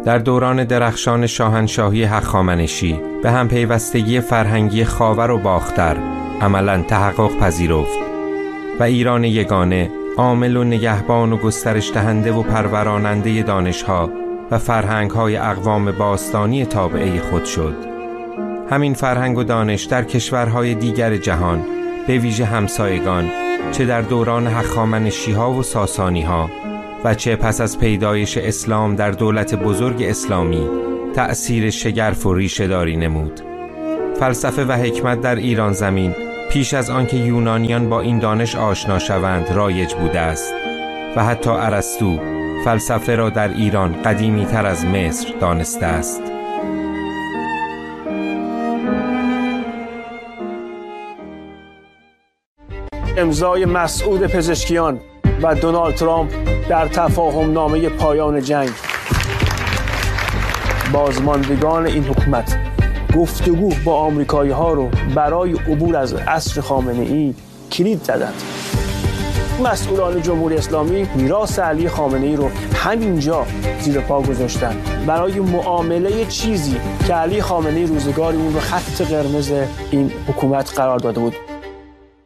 در دوران درخشان شاهنشاهی هخامنشی به هم پیوستگی فرهنگی خاور و باختر عملاً تحقق پذیرفت و ایران یگانه عامل و نگهبان و گسترش دهنده و پروراننده دانش‌ها و فرهنگ‌های اقوام باستانی تابعه خود شد. همین فرهنگ و دانش در کشورهای دیگر جهان به ویژه همسایگان، چه در دوران هخامنشی‌ها و ساسانی‌ها و چه پس از پیدایش اسلام در دولت بزرگ اسلامی تأثیر شگرف و ریشه‌داری نمود. فلسفه و حکمت در ایران زمین پیش از آنکه یونانیان با این دانش آشنا شوند رایج بوده است و حتی ارسطو فلسفه را در ایران قدیمی تر از مصر دانسته است. امضای مسعود پزشکیان و دونالد ترامپ در تفاهم نامه پایان جنگ. بازماندگان این حکومت گفتگو با آمریکایی ها رو برای عبور از عصر خامنه ای کلید زدند. مسئولان جمهوری اسلامی میراث علی خامنه ای رو همینجا زیر پا گذاشتن برای معامله چیزی که علی خامنه ای روزگاری اون رو خط قرمز این حکومت قرار داده بود.